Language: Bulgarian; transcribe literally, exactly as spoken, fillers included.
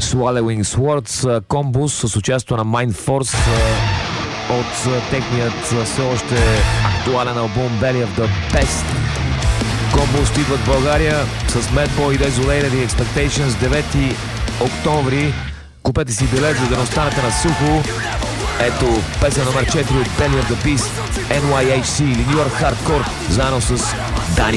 Swallowing Swords, Комбус с участието на Mind Force от техният все още актуален албум Belly of the Best. Комбус идват в България с Madboy и Desolated и Expectations девети октомври. Купете си билет, за да не останете на сухо. Ето песен номер четири от Belly of the Beast, Ен Уай Ейч Си или New York Hardcore, заедно с Дани